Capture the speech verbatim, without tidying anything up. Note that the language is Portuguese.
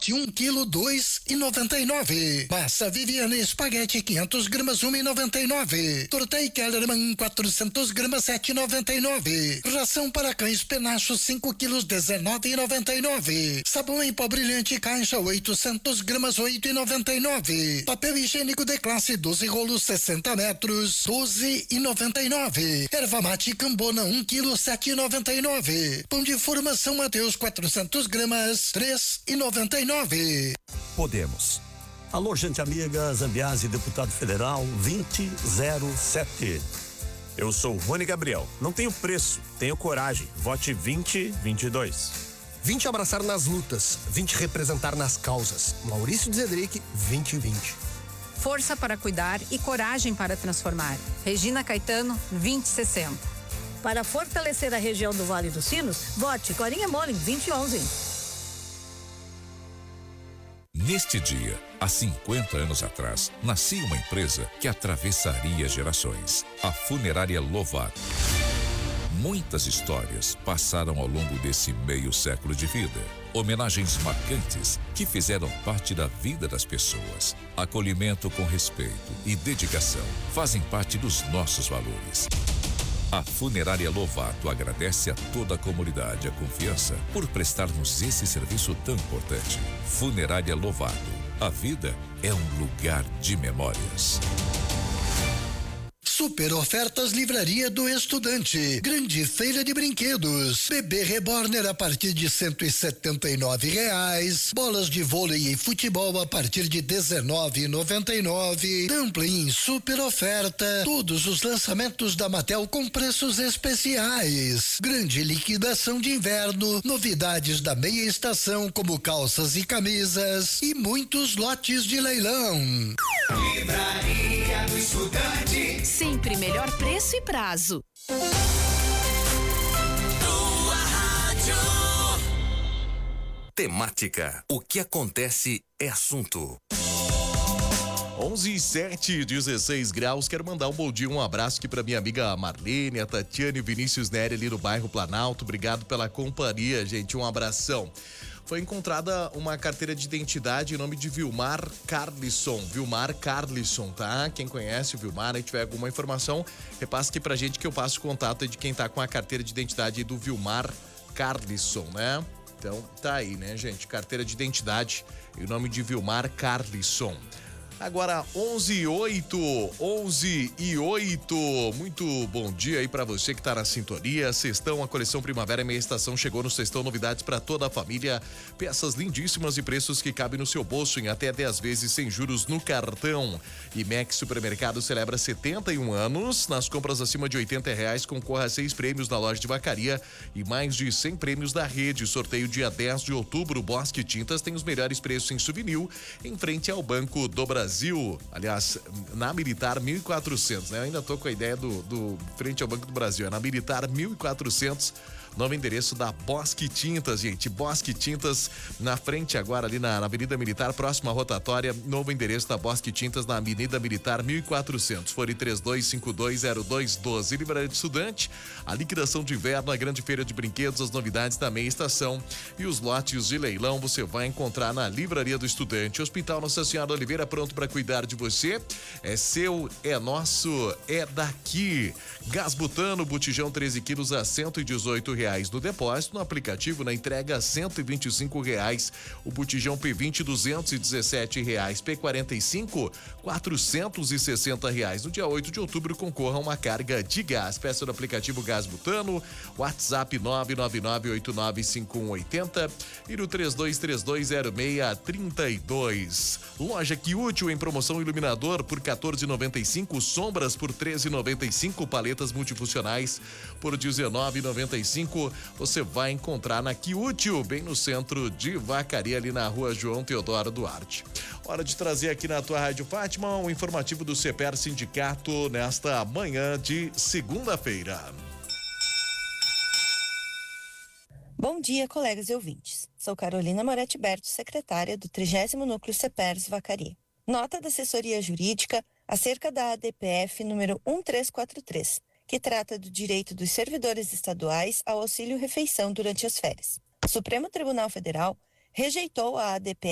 tomate um quilo dois e noventa e nove. Massa Viviane espaguete quinhentos gramas um e noventa e nove. Tortei Kellerman quatrocentos gramas sete e noventa e nove. Ração para cães Penacho cinco quilos dezenove e noventa e nove. Sabão em pó brilhante caixa oitocentos gramas oito e noventa e nove. Papel higiênico de classe doze rolos sessenta metros doze e noventa e nove. Erva mate Cambona um quilo sete e noventa e nove. Pão de forma São Mateus quatrocentos gramas três e noventa e nove. Podemos. Alô, gente amiga, Zambiase, deputado federal vinte zero sete. Eu sou Rony Gabriel. Não tenho preço, tenho coragem. Vote vinte vinte e dois. vinte abraçar nas lutas, vinte representar nas causas. Maurício Zedric, vinte vinte. Força para cuidar e coragem para transformar. Regina Caetano, vinte sessenta. Para fortalecer a região do Vale dos Sinos, vote Corinha Molin, vinte onze. Neste dia, há cinquenta anos atrás, nascia uma empresa que atravessaria gerações, a Funerária Lovato. Muitas histórias passaram ao longo desse meio século de vida. Homenagens marcantes que fizeram parte da vida das pessoas. Acolhimento com respeito e dedicação fazem parte dos nossos valores. A Funerária Lovato agradece a toda a comunidade a confiança por prestar-nos esse serviço tão importante. Funerária Lovato. A vida é um lugar de memórias. Super ofertas Livraria do Estudante. Grande feira de brinquedos. Bebê Reborner a partir de cento e setenta e nove reais. Bolas de vôlei e futebol a partir de dezenove e noventa e nove. Dumpling super oferta. Todos os lançamentos da Mattel com preços especiais. Grande liquidação de inverno. Novidades da meia estação como calças e camisas e muitos lotes de leilão. Livraria do Estudante. Sempre melhor preço e prazo. Tua rádio. Temática. O que acontece é assunto. onze e sete, dezesseis graus. Quero mandar um bom dia, um abraço aqui pra minha amiga Marlene, a Tatiane e o Vinícius Nery ali no bairro Planalto. Obrigado pela companhia, gente. Um abração. Foi encontrada uma carteira de identidade em nome de Vilmar Carlisson. Vilmar Carlisson, tá? Quem conhece o Vilmar, aí tiver alguma informação, repassa aqui pra gente que eu passo o contato de quem tá com a carteira de identidade do Vilmar Carlisson, né? Então, tá aí, né, gente? Carteira de identidade em nome de Vilmar Carlisson. Agora onze e oito, onze e oito. Muito bom dia aí pra você que tá na sintonia. Sextão, a coleção Primavera e Meia Estação chegou no Sextão, novidades pra toda a família. Peças lindíssimas e preços que cabem no seu bolso em até dez vezes sem juros no cartão. E Max Supermercado celebra setenta e um anos. Nas compras acima de oitenta reais, concorra a seis prêmios na loja de vacaria e mais de cem prêmios da rede. Sorteio dia dez de outubro. Bosque Tintas tem os melhores preços em souvenir em frente ao Banco do Brasil. Aliás, na Militar mil e quatrocentos, né? Eu ainda tô com a ideia do, do frente ao Banco do Brasil, é na Militar mil e quatrocentos, novo endereço da Bosque Tintas, gente. Bosque Tintas na frente agora ali na, na Avenida Militar, próxima à rotatória, novo endereço da Bosque Tintas na Avenida Militar mil e quatrocentos. Fone três dois cinco dois zero dois um dois. Livraria de Estudante, a liquidação de inverno, a grande feira de brinquedos, as novidades da meia estação e os lotes de leilão você vai encontrar na Livraria do Estudante. Hospital Nossa Senhora Oliveira, pronto para cuidar de você. É seu, é nosso, é daqui. Gás butano, botijão treze quilos a cento e dezoito reais no depósito, no aplicativo, na entrega a cento e vinte e cinco reais. O botijão P vinte, duzentos e dezessete reais. P quarenta e cinco, quatrocentos e sessenta reais. No dia oito de outubro, concorra a uma carga de gás. Peça no aplicativo Gás Butano, WhatsApp nove nove nove oito nove cinco um oito zero e no três dois três dois zero seis três dois. Loja Que Útil em promoção, iluminador por quatorze reais e noventa e cinco, sombras por treze reais e noventa e cinco, paletas multifuncionais por dezenove reais e noventa e cinco. Você vai encontrar na Que Útil, bem no centro de Vacaria, ali na rua João Teodoro Duarte. Hora de trazer aqui na tua Rádio Fátima o informativo do Ceper Sindicato nesta manhã de segunda-feira. Bom dia, colegas e ouvintes. Sou Carolina Moretti Berto, secretária do trigésimo Núcleo Cepers Vacaria. Nota da assessoria jurídica acerca da A D P F número um três quatro três, que trata do direito dos servidores estaduais ao auxílio-refeição durante as férias. O Supremo Tribunal Federal rejeitou a A D P